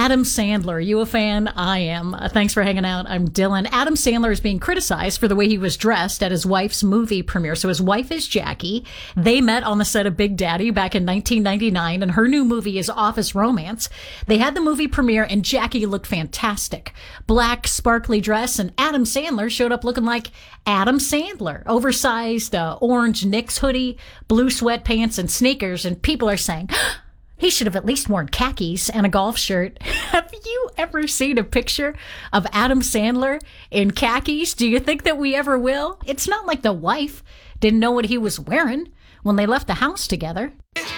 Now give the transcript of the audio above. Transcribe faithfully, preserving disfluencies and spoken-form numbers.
Adam Sandler. Are you a fan? I am. Uh, thanks for hanging out. I'm Dylan. Adam Sandler is being criticized for the way he was dressed at his wife's movie premiere. So his wife is Jackie. They met on the set of Big Daddy back in nineteen ninety-nine, and her new movie is Office Romance. They had the movie premiere, and Jackie looked fantastic. Black, sparkly dress, and Adam Sandler showed up looking like Adam Sandler. Oversized uh, orange Knicks hoodie, blue sweatpants, and sneakers, and people are saying, he should have at least worn khakis and a golf shirt. Have you ever seen a picture of Adam Sandler in khakis? Do you think that we ever will? It's not like the wife didn't know what he was wearing when they left the house together.